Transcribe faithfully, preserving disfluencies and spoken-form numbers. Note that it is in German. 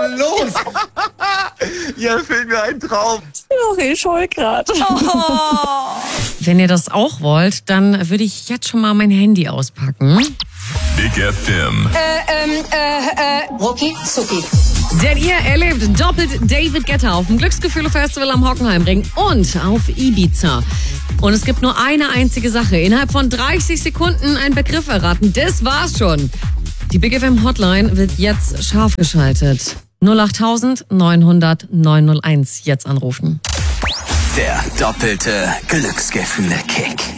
denn los? Ja, erfüllt mir einen Traum. Ich bin auch eh scheu gerade. Oh. Wenn ihr das auch wollt, dann würde ich jetzt schon mal mein Handy auspacken. Big F M. Äh, ähm, äh, äh, Rucki Zucki. Denn ihr erlebt doppelt David Guetta auf dem Glücksgefühle-Festival am Hockenheimring und auf Ibiza. Und es gibt nur eine einzige Sache. Innerhalb von dreißig Sekunden einen Begriff erraten. Das war's schon. Die Big F M Hotline wird jetzt scharf geschaltet. null acht neunhundert neunhunderteins jetzt anrufen. Der doppelte Glücksgefühle-Kick.